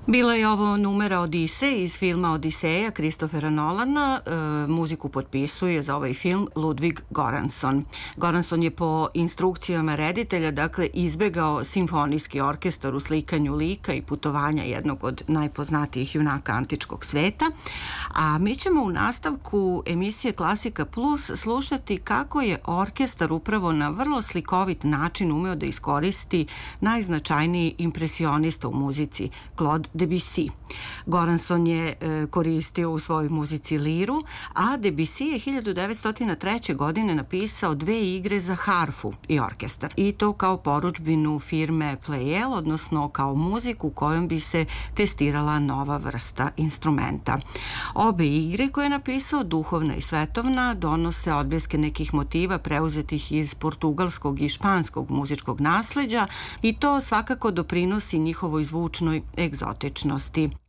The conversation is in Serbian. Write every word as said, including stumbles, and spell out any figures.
Bila je ovo numera Odise iz filma Odiseja Kristofera Nolana. E, muziku potpisuje za ovaj film Ludvig Göransson. Göransson je po instrukcijama reditelja dakle izbegao simfonijski orkestar u slikanju lika i putovanja jednog od najpoznatijih junaka antičkog sveta. A mi ćemo u nastavku emisije Klasika Plus slušati kako je orkestar upravo na vrlo slikovit način umeo da iskoristi najznačajniji impresionista u muzici, Claude Debussy. Göransson je e, koristio u svojoj muzici liru, a Debussy je hiljadu devetsto treće. godine napisao dve igre za harfu i orkestar. I to kao porudžbinu firme Pleyel, odnosno kao muziku kojom bi se testirala nova vrsta instrumenta. Obe igre koje je napisao, duhovna i svetovna, donose odbljeske nekih motiva preuzetih iz portugalskog i španskog muzičkog nasleđa i to svakako doprinosi njihovoj zvučnoj egzotičnosti.